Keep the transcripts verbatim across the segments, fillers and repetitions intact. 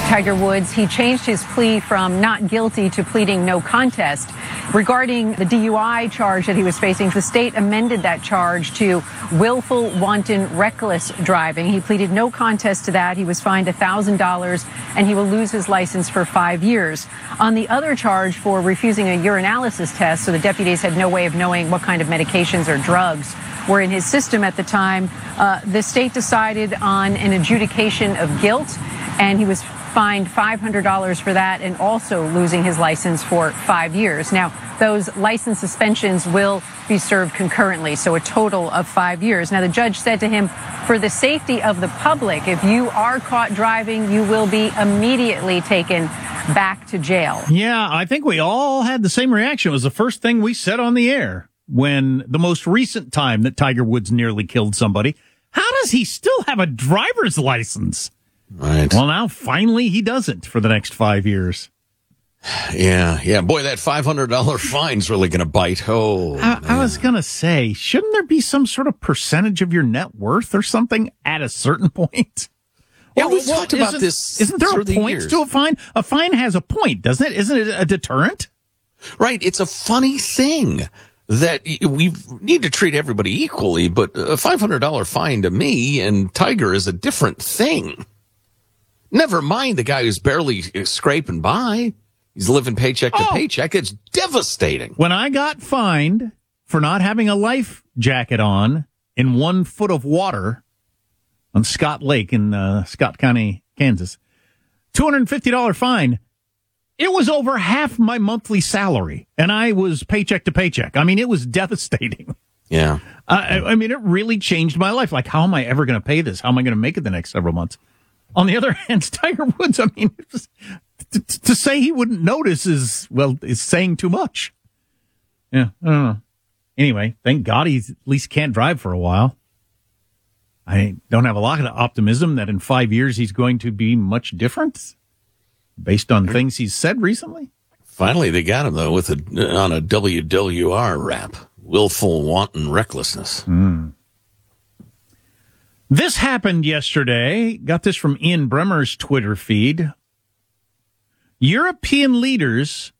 Tiger Woods, he changed his plea from not guilty to pleading no contest. Regarding the D U I charge that he was facing, the state amended that charge to willful, wanton, reckless driving. He pleaded no contest to that. He was fined one thousand dollars, and he will lose his license for five years. On the other charge for refusing a urinalysis test, so the deputies had no way of knowing what kind of medications or drugs were in his system at the time, uh, the state decided on an adjudication of guilt, and he was fined five hundred dollars for that and also losing his license for five years. Now, those license suspensions will be served concurrently, so a total of five years. Now, the judge said to him, for the safety of the public, if you are caught driving, you will be immediately taken back to jail. Yeah, I think we all had the same reaction. It was the first thing we said on the air when the most recent time that Tiger Woods nearly killed somebody. How does he still have a driver's license? Right. Well, now finally he doesn't for the next five years. Yeah, yeah. Boy, that five hundred dollars fine's really going to bite. Oh, I, I was going to say, shouldn't there be some sort of percentage of your net worth or something at a certain point? Yeah, Well, we well, talked about isn't- this. Isn't there through a the point years. to a fine? A fine has a point, doesn't it? Isn't it a deterrent? Right. It's a funny thing that we need to treat everybody equally, but a five hundred dollars fine to me and Tiger is a different thing. Never mind the guy who's barely scraping by. He's living paycheck to Oh. paycheck. It's devastating. When I got fined for not having a life jacket on in one foot of water on Scott Lake in uh, Scott County, Kansas, two hundred fifty dollars fine. It was over half my monthly salary, and I was paycheck to paycheck. I mean, it was devastating. Yeah. Uh, I, I mean, it really changed my life. Like, how am I ever going to pay this? How am I going to make it the next several months? On the other hand, Tiger Woods, I mean, it was, to, to say he wouldn't notice is, well, is saying too much. Yeah, I don't know. Anyway, thank God he at least can't drive for a while. I don't have a lot of optimism that in five years he's going to be much different based on things he's said recently. Finally, they got him, though, with a, on a W W R rap. Willful, wanton recklessness. Mm. This happened yesterday. Got this from Ian Bremmer's Twitter feed. European leaders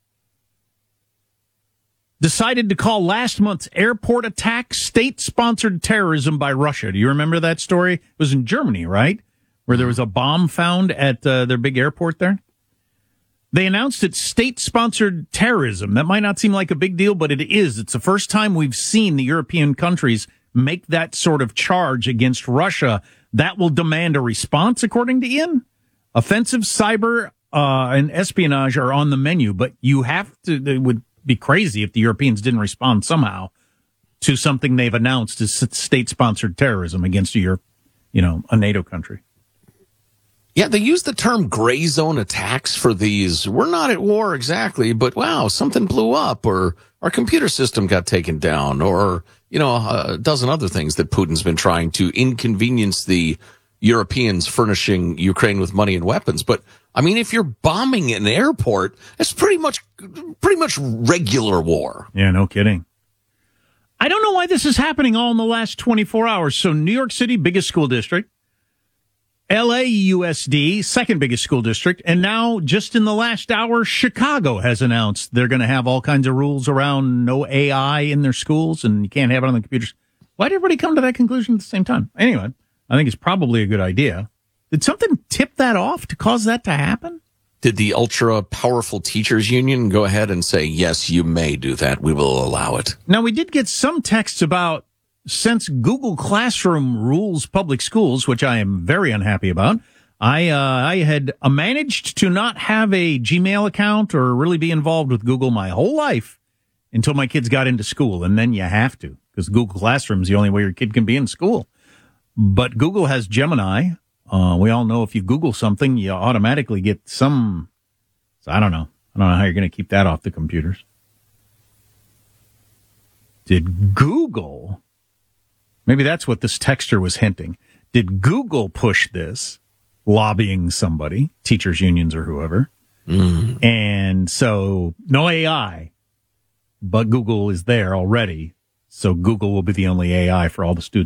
decided to call last month's airport attack state-sponsored terrorism by Russia. Do you remember that story? It was in Germany, right? Where there was a bomb found at uh, their big airport there. They announced it's state-sponsored terrorism. That might not seem like a big deal, but it is. It's the first time we've seen the European countries make that sort of charge against Russia. That will demand a response, according to Ian. Offensive cyber uh, and espionage are on the menu, but you have to, it would be crazy if the Europeans didn't respond somehow to something they've announced as state-sponsored terrorism against a Europe, you know, a NATO country. Yeah, they use the term gray zone attacks for these. We're not at war exactly, but wow, something blew up, or our computer system got taken down, or, you know, a dozen other things that Putin's been trying to inconvenience the Europeans furnishing Ukraine with money and weapons. But I mean, if you're bombing an airport, that's pretty much, pretty much regular war. Yeah, no kidding. I don't know why this is happening all in the last twenty-four hours. So New York City, biggest school district. L A U S D, second biggest school district. And now, just in the last hour, Chicago has announced they're going to have all kinds of rules around no A I in their schools, and you can't have it on the computers. Why did everybody come to that conclusion at the same time? Anyway, I think it's probably a good idea. Did something tip that off to cause that to happen? Did the ultra powerful teachers union go ahead and say, yes, you may do that. We will allow it. Now, we did get some texts about, since Google Classroom rules public schools, which I am very unhappy about, I uh, I had uh, managed to not have a Gmail account or really be involved with Google my whole life until my kids got into school. And then you have to, because Google Classroom is the only way your kid can be in school. But Google has Gemini. Uh, we all know if you Google something, you automatically get some. So I don't know. I don't know how you're going to keep that off the computers. Did Google... Maybe that's what this texter was hinting. Did Google push this, lobbying somebody, teachers unions or whoever? Mm. And so no A I, but Google is there already. So Google will be the only A I for all the students.